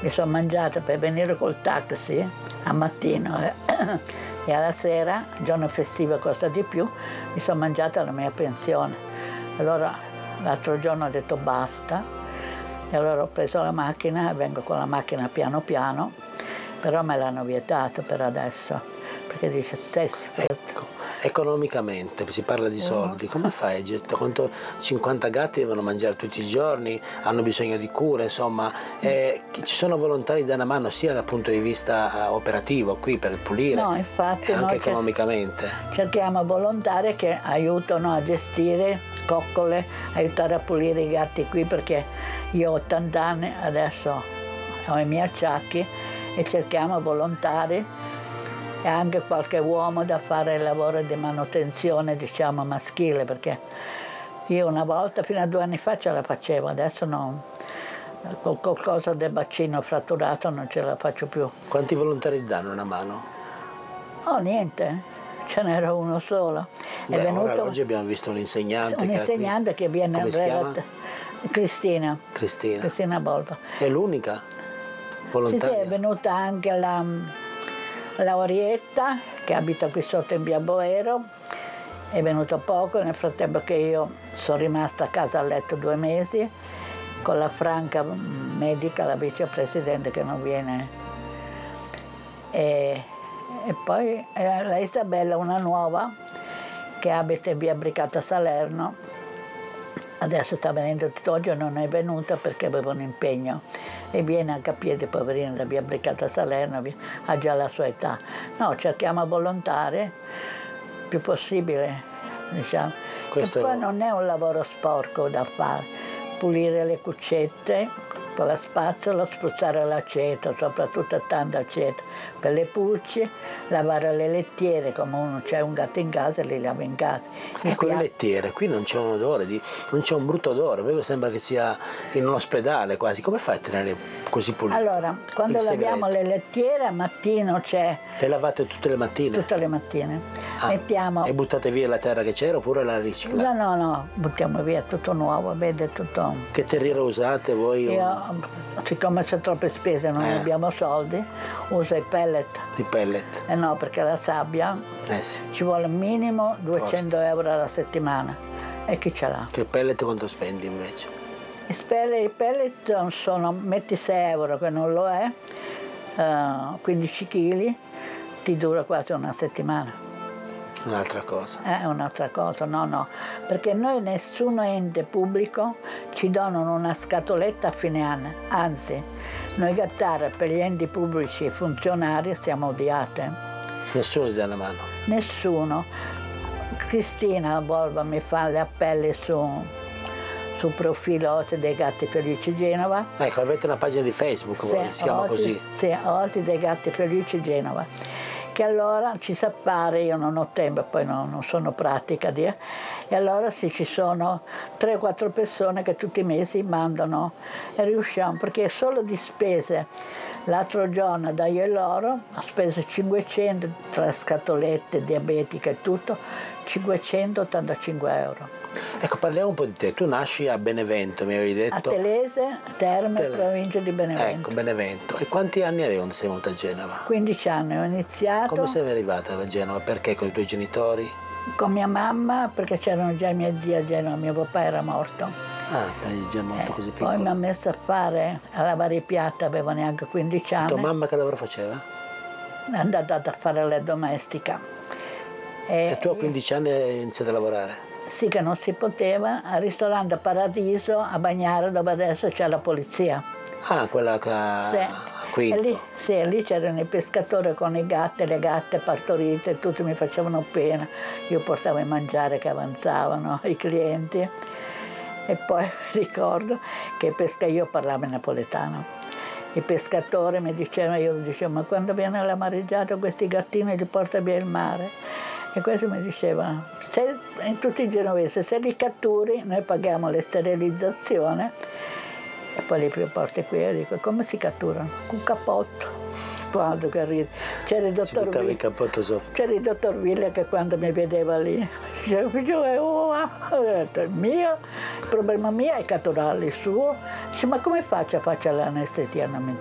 mi sono mangiata per venire col taxi al mattino e alla sera, il giorno festivo costa di più, mi sono mangiata la mia pensione. Allora l'altro giorno ho detto basta, e allora ho preso la macchina e vengo con la macchina piano piano, però me l'hanno vietato per adesso, perché dice stessi. Ecco, economicamente si parla di soldi, come fai? Quanto 50 gatti devono mangiare tutti i giorni, hanno bisogno di cure, insomma, ci sono volontari da una mano sia dal punto di vista operativo qui per pulire, No, infatti, e anche noi economicamente. cerchiamo volontari che aiutano a gestire coccole, aiutare a pulire i gatti qui, perché io ho 80 anni, adesso ho i miei acciacchi, e cerchiamo volontari e anche qualche uomo da fare il lavoro di manutenzione, diciamo, maschile, perché io una volta, fino a 2 anni fa, ce la facevo, adesso no, con qualcosa del bacino fratturato non ce la faccio più. Quanti volontari danno una mano? Oh, niente, ce n'era uno solo. È Beh, venuto oggi abbiamo visto un insegnante. che viene come si chiama? Cristina Bolba. È l'unica Sì, volontaria? è venuta anche la Orietta, che abita qui sotto in via Boero, è venuta poco, nel frattempo che io sono rimasta a casa a letto 2 mesi, con la Franca medica, la vicepresidente, che non viene. E poi la Isabella, una nuova, che abita in via Bricata Salerno, adesso sta venendo tutto, oggi non è venuta perché aveva un impegno, e viene anche a piedi, poverina, da via Bricata Salerno, ha già la sua età. No, cerchiamo volontari più possibile, diciamo. Questo... E poi non è un lavoro sporco da fare, pulire le cuccette con la spazzola, spruzzare l'aceto, soprattutto tanta aceto per le pulci, lavare le lettiere, come uno c'è un gatto in casa e li lava in casa. Ecco, le lettiere, qui non c'è un odore, non c'è un brutto odore, proprio sembra che sia in un ospedale quasi. Come fai a tenere così pulito? Allora, quando laviamo le lettiere, al mattino c'è... Le lavate tutte le mattine? Tutte le mattine. Mettiamo... E buttate via la terra che c'era oppure la riciclate? No, buttiamo via tutto nuovo, vede, tutto... Che terriero usate voi? Io, siccome c'è troppe spese, non abbiamo soldi, uso i pellet. I pellet? No, perché la sabbia Sì. ci vuole minimo 200 euro alla settimana. E chi ce l'ha? Che pellet quanto spendi invece? I pellet sono, metti 6 euro, che non lo è, 15 kg, ti dura quasi una settimana. Un'altra cosa. È un'altra cosa, no, perché noi nessun ente pubblico ci donano una scatoletta a fine anno, anzi, noi gattare per gli enti pubblici e funzionari siamo odiate. Nessuno ti dà una mano? Nessuno. Cristina Bolba mi fa gli appelli sul profilo Osi dei Gatti Felici Genova. Ecco, avete una pagina di Facebook, si chiama così? Sì, Osi dei Gatti Felici Genova. Che allora ci sa fare, io non ho tempo, poi non sono pratica, e allora sì, ci sono 3-4 persone che tutti i mesi mandano e riusciamo, perché solo di spese, l'altro giorno da io e loro ho speso 500, tra scatolette, diabetica e tutto, 585 euro. Ecco, parliamo un po' di te. Tu nasci a Benevento, mi avevi detto. A Telese, Terme, provincia di Benevento. Ecco, Benevento. E quanti anni avevi quando sei venuta a Genova? 15 anni ho iniziato. Come sei arrivata a Genova? Perché? Con i tuoi genitori? Con mia mamma, perché c'erano già i miei zii a Genova, mio papà era morto. È già molto così piccolo. Poi mi ha messo a lavare i piatti, avevo neanche 15 anni. Tua mamma che lavoro faceva? È andata a fare la domestica. E tu a 15 anni hai iniziato a lavorare? Sì, che non si poteva, al ristorante Paradiso a Bagnara, dove adesso c'è la polizia. Quella che Quinto. E lì c'erano i pescatori con i gatti, le gatte partorite, tutti mi facevano pena. Io portavo il mangiare che avanzavano i clienti. E poi ricordo che io parlavo in napoletano. I pescatori mi dicevano, io dicevo, ma quando viene la mareggiata questi gattini li porta via il mare? E questo mi diceva, in tutti i genovesi, se li catturi noi paghiamo la sterilizzazione e poi li porti qui e dico, come si catturano? Con un cappotto. Guarda che ride. C'era il dottor Villa che quando mi vedeva lì mi diceva, ho detto, il problema mio è catturarli, il suo. Dice, ma come faccio a fare l'anestesia? Non mi